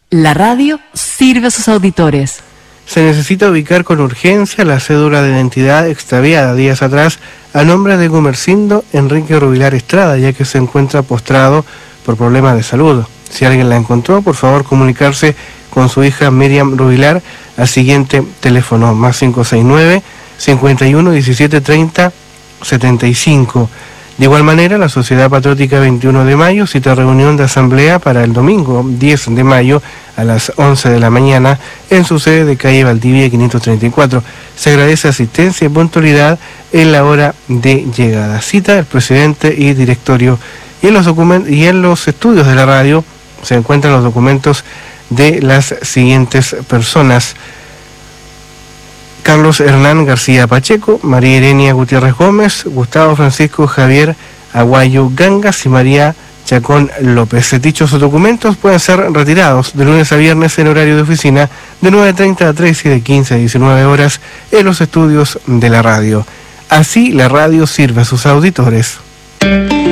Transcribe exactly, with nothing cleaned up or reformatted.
La radio sirve a sus auditores. Se necesita ubicar con urgencia la cédula de identidad extraviada días atrás a nombre de Gumersindo Enrique Rubilar Estrada, ya que se encuentra postrado por problemas de salud. Si alguien la encontró, por favor comunicarse con su hija Miriam Rubilar al siguiente teléfono, más cinco seis nueve, cincuenta y uno, diecisiete, treinta, setenta y cinco. De igual manera, la Sociedad Patriótica veintiuno de mayo cita reunión de asamblea para el domingo diez de mayo a las once de la mañana en su sede de calle Valdivia quinientos treinta y cuatro. Se agradece asistencia y puntualidad en la hora de llegada. Cita el presidente y directorio. Y en los documentos y en los estudios de la radio se encuentran los documentos de las siguientes personas: Carlos Hernán García Pacheco, María Irenia Gutiérrez Gómez, Gustavo Francisco Javier Aguayo Gangas y María Chacón López. Dichos documentos pueden ser retirados de lunes a viernes en horario de oficina de nueve treinta a tres y de quince a diecinueve horas en los estudios de la radio. Así la radio sirve a sus auditores.